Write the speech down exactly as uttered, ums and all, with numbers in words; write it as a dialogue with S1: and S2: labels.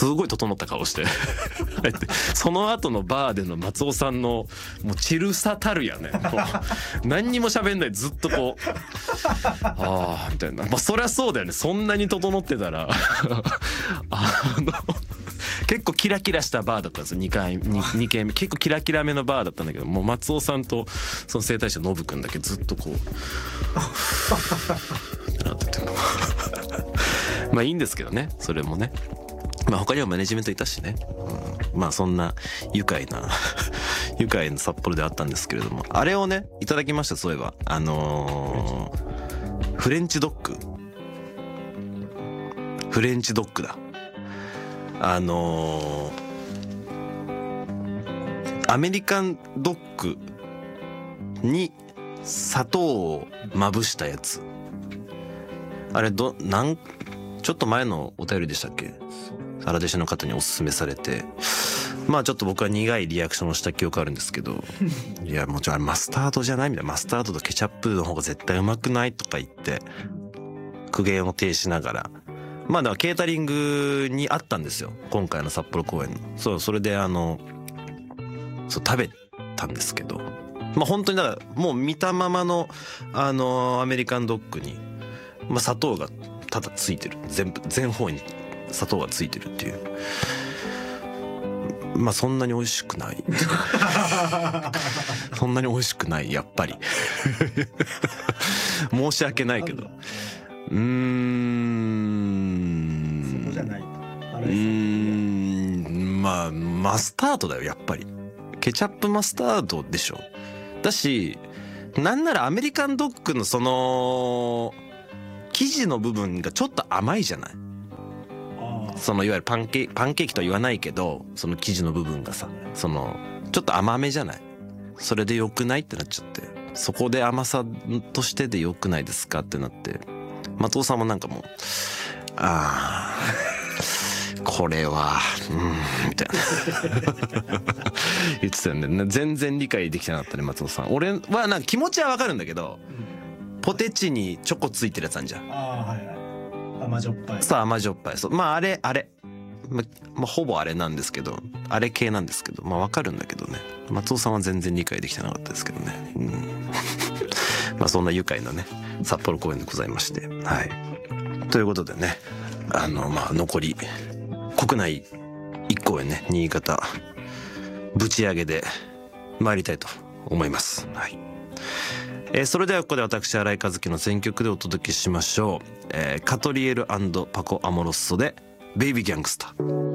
S1: すごい整った顔してその後のバーでの松尾さんのもうチルさたるやね、もう何にも喋んない、ずっとこうああみたいな、まあそりゃそうだよね、そんなに整ってたらあの結構キラキラしたバーだったんですよ、にかい 2, に軒目結構キラキラめのバーだったんだけど、もう松尾さんとその整体師のノブくんだけずっとこうってなっててまあいいんですけどね、それもね。まあ他にはマネジメントいたしね、うん、まあそんな愉快な愉快な札幌であったんですけれども、あれをねいただきました。そういえばあのー、フレンチドッグフレンチドッグだあのー、アメリカンドッグに砂糖をまぶしたやつ、あれどなんちょっと前のお便りでしたっけ、アラデシの方におすすめされて、まあちょっと僕は苦いリアクションをした記憶あるんですけどいやもちろんあれマスタードじゃないみたいな、マスタードとケチャップの方が絶対うまくないとか言って苦言を呈しながら、まあだからケータリングにあったんですよ今回の札幌公演の。そうそれであのそう食べたんですけど、まあ本当にだからもう見たままのあのアメリカンドッグに、まあ、砂糖がただついてる、全部全方位に砂糖がついてるっていう、まあそんなに美味しくないそんなに美味しくないやっぱり申し訳ないけど、うーん
S2: そうじゃない、う
S1: ーんまあマスタードだよやっぱり、ケチャップマスタードでしょ。だしなんならアメリカンドッグのその生地の部分がちょっと甘いじゃない、そのいわゆるパンケーキパンケーキとは言わないけど、その生地の部分がさ、そのちょっと甘めじゃない、それで良くないってなっちゃって、そこで甘さとしてで良くないですかってなって、松尾さんもなんかもうあーこれはうんみたいな言ってたよね。全然理解できてなかったね松尾さん。俺はなんか気持ちはわかるんだけど、ポテチにチョコついてるやつあんじゃん。
S2: ああはいはい、甘じょっぱい。
S1: さあ甘じょっぱい、そうまああれあれま、まあ、ほぼあれなんですけど、あれ系なんですけど、まあわかるんだけどね、松尾さんは全然理解できてなかったですけどね、うんまあそんな愉快なね札幌公演でございまして、はいということでね、あのまあ残り国内いっ公演ね、新潟ぶち上げで参りたいと思います。はい、えー、それではここで私新井和樹の選曲でお届けしましょう。えー、カトリエル&パコ・アモロッソでベイビーギャングスター。